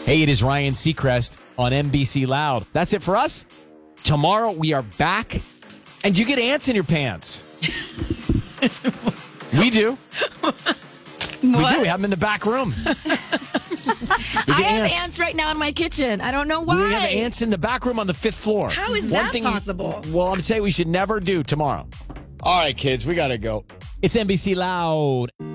Hey, it is Ryan Seacrest on NBC Loud. That's it for us. Tomorrow we are back, and you get ants in your pants. We do. We do. We have them in the back room. I have ants right now in my kitchen. I don't know why. We have ants in the back room on the 5th floor. How is that possible? I'm going to tell you we should never do tomorrow. All right, kids, we got to go. It's NBC Loud.